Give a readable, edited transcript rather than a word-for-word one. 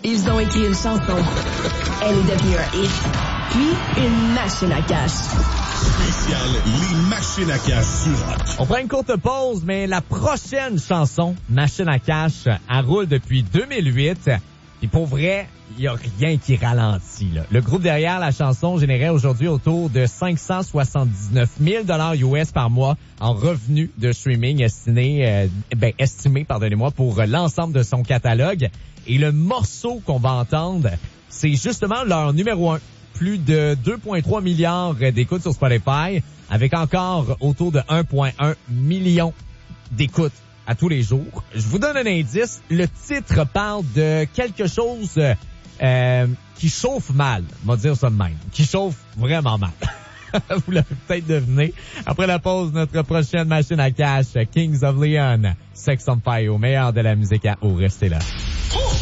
Ils ont écrit une chanson. Elle est devenue un hit. Puis, une machine à cash. Spécial les machines à cash sur Rock. On prend une courte pause, mais la prochaine chanson, Machine à cash, elle roule depuis 2008. Et pour vrai, il n'y a rien qui ralentit, là. Le groupe derrière la chanson générait aujourd'hui autour de 579 000 $ US par mois en revenus de streaming estimé, pour l'ensemble de son catalogue. Et le morceau qu'on va entendre, c'est justement leur numéro 1. Plus de 2,3 milliards d'écoutes sur Spotify, avec encore autour de 1,1 million d'écoutes à tous les jours. Je vous donne un indice. Le titre parle de quelque chose qui chauffe mal. On va dire ça de même. Qui chauffe vraiment mal. Vous l'avez peut-être deviné. Après la pause, notre prochaine machine à cash, Kings of Leon, Sex on Fire, au meilleur de la musique à eau. Restez là.